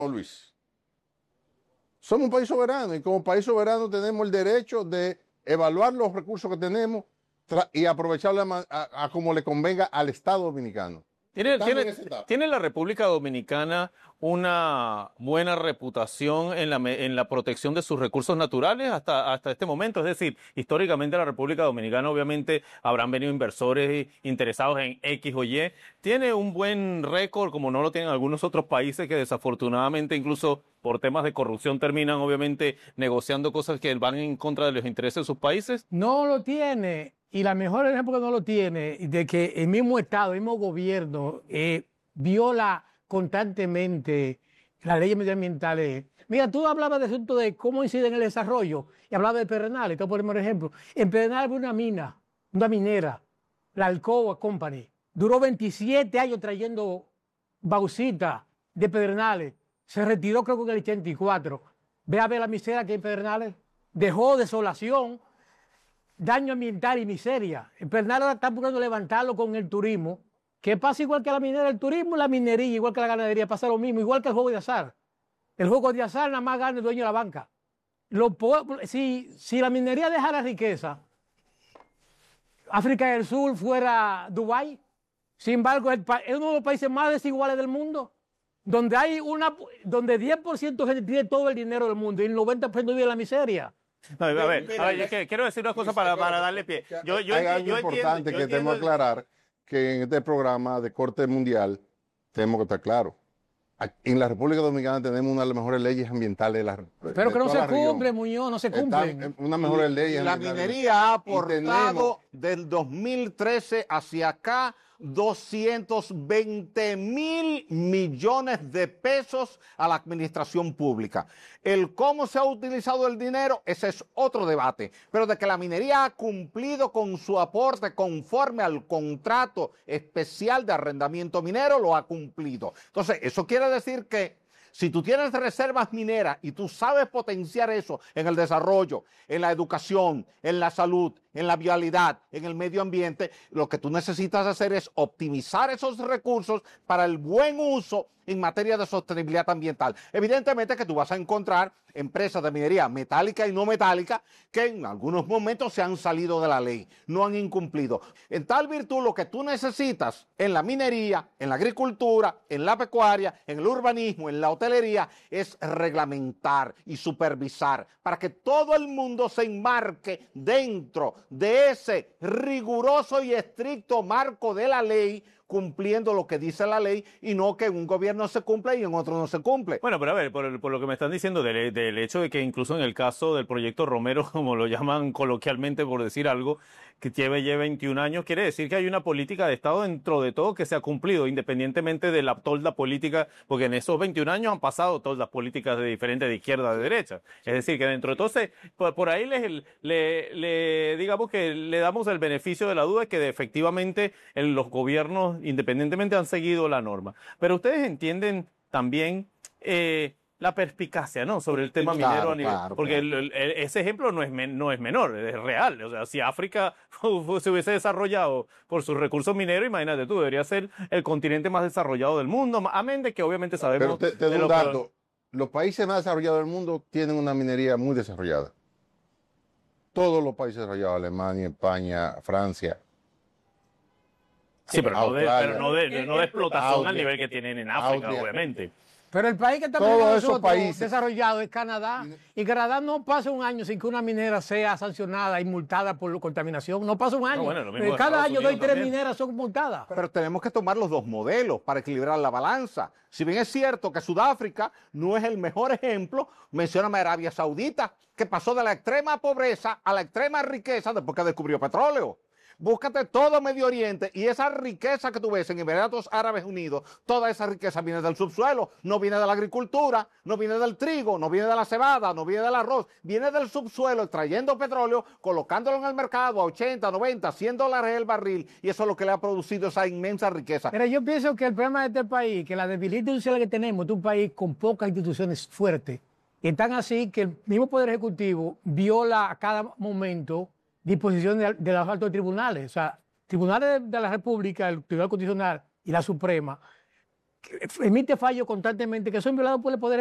Luis. Somos un país soberano y como país soberano tenemos el derecho de evaluar los recursos que tenemos y aprovecharlos a como le convenga al Estado dominicano. ¿Tiene la República Dominicana una buena reputación en la protección de sus recursos naturales hasta este momento? Es decir, históricamente la República Dominicana obviamente habrán venido inversores interesados en X o Y. ¿Tiene un buen récord como no lo tienen algunos otros países que desafortunadamente incluso por temas de corrupción terminan obviamente negociando cosas que van en contra de los intereses de sus países? No lo tiene. Y la mejor ejemplo que no lo tiene, de que el mismo Estado, el mismo gobierno viola constantemente las leyes medioambientales. Mira, tú hablabas de asunto de cómo incide en el desarrollo y hablabas de Pedernales. Te voy a poner un ejemplo. En Pedernales había una minera, la Alcoa Company. Duró 27 años trayendo bauxita de Pedernales. Se retiró creo que en el 84. Ve a ver la miseria que hay en Pedernales. Dejó desolación, daño ambiental y miseria. En Pedernales ahora están buscando levantarlo con el turismo, que pasa igual que la minera, el turismo, la minería, igual que la ganadería, pasa lo mismo, igual que el juego de azar. El juego de azar nada más gana el dueño de la banca. Si la minería dejara riqueza, África del Sur fuera Dubái. Sin embargo, es uno de los países más desiguales del mundo, donde 10% de gente tiene todo el dinero del mundo y el 90% vive en la miseria. No, a ver, yo quiero decir una cosa para darle pie. Hay algo importante que tenemos que aclarar, que en este programa de corte mundial tenemos que estar claros. En la República Dominicana tenemos una de las mejores leyes ambientales pero que no se cumple, Muñoz, no se cumplen. Una mejores leyes. La minería ha aportado del 2013 hacia acá 220.000 millones de pesos a la administración pública. El cómo se ha utilizado el dinero, ese es otro debate. Pero de que la minería ha cumplido con su aporte conforme al contrato especial de arrendamiento minero, lo ha cumplido. Entonces, eso quiere decir que si tú tienes reservas mineras y tú sabes potenciar eso en el desarrollo, en la educación, en la salud, en la vialidad, en el medio ambiente, lo que tú necesitas hacer es optimizar esos recursos para el buen uso en materia de sostenibilidad ambiental. Evidentemente que tú vas a encontrar empresas de minería metálica y no metálica que en algunos momentos se han salido de la ley, no han incumplido. En tal virtud, lo que tú necesitas en la minería, en la agricultura, en la pecuaria, en el urbanismo, en la hotelería, es reglamentar y supervisar para que todo el mundo se enmarque dentro de ese riguroso y estricto marco de la ley, cumpliendo lo que dice la ley y no que en un gobierno se cumple y en otro no se cumple. Bueno, pero a ver, por lo que me están diciendo del hecho de que incluso en el caso del proyecto Romero, como lo llaman coloquialmente por decir algo, que lleve 21 años, quiere decir que hay una política de Estado dentro de todo que se ha cumplido, independientemente de la tolda política, porque en esos 21 años han pasado todas las políticas de diferentes, de izquierda, de derecha. Es decir, que dentro de todo, por ahí digamos que le damos el beneficio de la duda que efectivamente los gobiernos independientemente han seguido la norma. Pero ustedes entienden también la perspicacia, ¿no?, sobre el tema minero a nivel, porque ese ejemplo no es menor, es real. O sea, si África se hubiese desarrollado por sus recursos mineros, imagínate tú, debería ser el continente más desarrollado del mundo, amén de que obviamente sabemos... Pero te doy un dato, los países más desarrollados del mundo tienen una minería muy desarrollada. Todos los países desarrollados, Alemania, España, Francia... Sí, pero no de explotación al nivel que tienen en África, obviamente. Pero el país que está desarrollado es Canadá, y Canadá no pasa un año sin que una minera sea sancionada y multada por contaminación. No pasa un año. Bueno, cada año 2 y 3 mineras son multadas. Pero tenemos que tomar los dos modelos para equilibrar la balanza. Si bien es cierto que Sudáfrica no es el mejor ejemplo, mencióname a Arabia Saudita, que pasó de la extrema pobreza a la extrema riqueza después que descubrió petróleo. Búscate todo Medio Oriente y esa riqueza que tú ves en Emiratos Árabes Unidos, toda esa riqueza viene del subsuelo, no viene de la agricultura, no viene del trigo, no viene de la cebada, no viene del arroz, viene del subsuelo extrayendo petróleo, colocándolo en el mercado a 80, 90, $100 el barril, y eso es lo que le ha producido esa inmensa riqueza. Pero yo pienso que el problema de este país, que la debilidad institucional que tenemos, es un país con pocas instituciones fuertes, y tan así que el mismo Poder Ejecutivo viola a cada momento disposiciones de los altos tribunales. O sea, tribunales de la República, el Tribunal Constitucional y la Suprema, emite fallos constantemente que son violados por el Poder